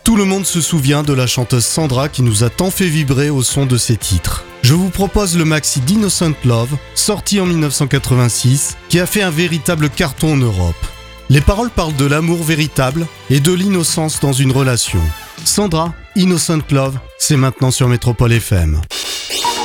Tout le monde se souvient de la chanteuse Sandra qui nous a tant fait vibrer au son de ses titres. Je vous propose le maxi d'Innocent Love, sorti en 1986, qui a fait un véritable carton en Europe. Les paroles parlent de l'amour véritable et de l'innocence dans une relation. Sandra, Innocent Love, c'est maintenant sur Métropole FM.